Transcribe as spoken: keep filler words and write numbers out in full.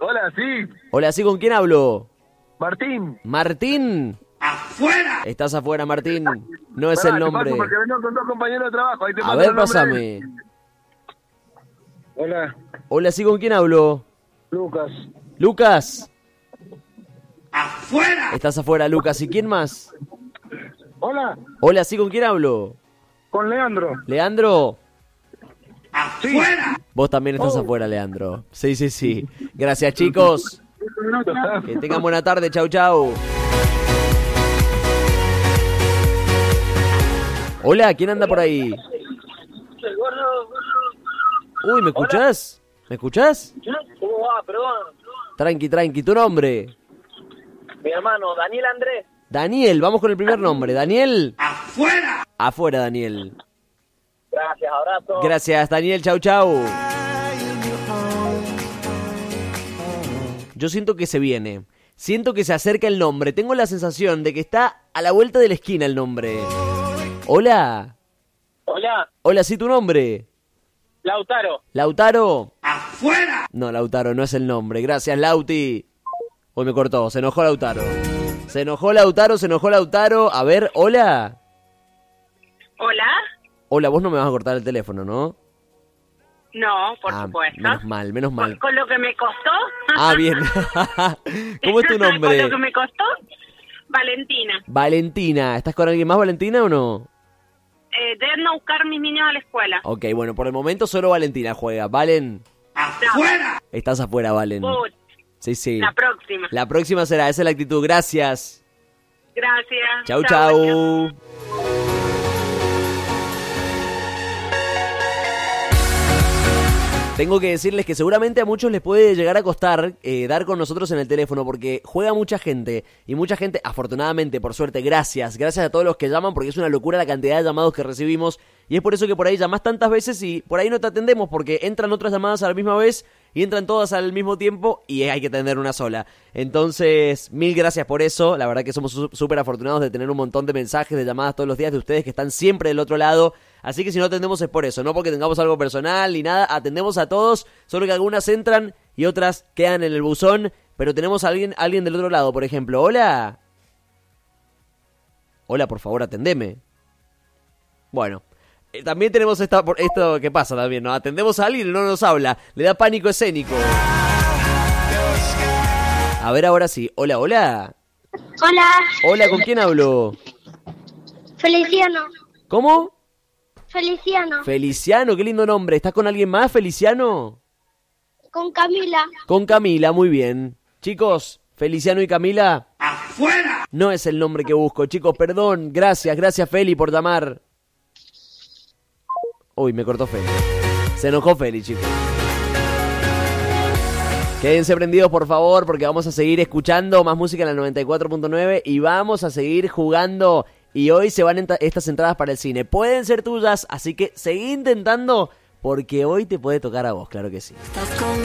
Hola, sí. Hola, ¿sí con quién hablo? Martín. Martín. ¡Afuera! Estás afuera, Martín. No es Pará, el nombre. Te paso porque vengo con dos compañeros de trabajo. Ahí te A paso ver, el nombre. pásame. Hola, Hola, ¿sí con quién hablo? Lucas. Lucas. ¡Afuera! Estás afuera, Lucas. ¿Y quién más? Hola, Hola, ¿sí con quién hablo? con Leandro. Leandro. ¡Afuera! Vos también estás afuera, Leandro. Sí, sí, sí. Gracias, chicos. Que tengan buena tarde. Chau, chau. Hola, ¿quién anda por ahí? Uy, ¿me escuchás? ¿Me escuchás? ¿Cómo va? Perdón. Tranqui, tranqui. ¿Tu nombre? Mi hermano, Daniel Andrés. Daniel, vamos con el primer nombre. Daniel. ¡Afuera! Afuera, Daniel. Gracias, abrazo. Gracias, Daniel. Chau, chau. Yo siento que se viene. Siento que se acerca el nombre. Tengo la sensación de que está a la vuelta de la esquina el nombre. Hola. Hola, Hola, ¿sí tu nombre? Lautaro. ¿Lautaro? ¡Afuera! No, Lautaro no es el nombre. Gracias, Lauti. Hoy me cortó. Se enojó Lautaro. Se enojó Lautaro, se enojó Lautaro. A ver, hola. Hola. Hola, vos no me vas a cortar el teléfono, ¿no? No, por Ah, supuesto. menos mal, menos mal. Con, con lo que me costó. Ah, bien. ¿Cómo es tu Con nombre? lo que me costó. Valentina. Valentina. ¿Estás con alguien más, Valentina, o no? Eh, de irme a buscar mis niños a la escuela. Ok, bueno, por el momento solo Valentina juega. Valen, ¡Afuera! estás afuera, Valen. Uy, Sí, sí. la próxima. La próxima será, esa es la actitud. Gracias. Gracias. Chau, Chao, buen día. chau. Tengo que decirles que seguramente a muchos les puede llegar a costar eh, dar con nosotros en el teléfono porque juega mucha gente y mucha gente, afortunadamente, por suerte, gracias, gracias a todos los que llaman porque es una locura la cantidad de llamados que recibimos y es por eso que por ahí llamás tantas veces y por ahí no te atendemos porque entran otras llamadas a la misma vez y entran todas al mismo tiempo y hay que atender una sola. Entonces, mil gracias por eso, la verdad que somos súper afortunados de tener un montón de mensajes, de llamadas todos los días de ustedes que están siempre del otro lado. Así que si no atendemos es por eso, no porque tengamos algo personal ni nada, atendemos a todos, solo que algunas entran y otras quedan en el buzón, pero tenemos a alguien, alguien del otro lado, por ejemplo. Hola. Hola, por favor, atendeme. Bueno, eh, también tenemos esta, por, esto que pasa también, ¿no? Atendemos a alguien y no nos habla, le da pánico escénico. A ver, ahora sí. Hola, hola. Hola, Hola, ¿con quién hablo? Feliciano. ¿Cómo? Feliciano. Feliciano, qué lindo nombre. ¿Estás con alguien más, Feliciano? Con Camila. Con Camila, muy bien. Chicos, Feliciano y Camila ¡Afuera! no es el nombre que busco. Chicos, perdón. Gracias, gracias Feli por llamar. Uy, me cortó Feli. Se enojó Feli, chicos. Quédense prendidos, por favor, porque vamos a seguir escuchando más música en la noventa y cuatro punto nueve y vamos a seguir jugando. Y hoy se van ent- estas entradas para el cine. Pueden ser tuyas, así que seguí intentando porque hoy te puede tocar a vos, claro que sí.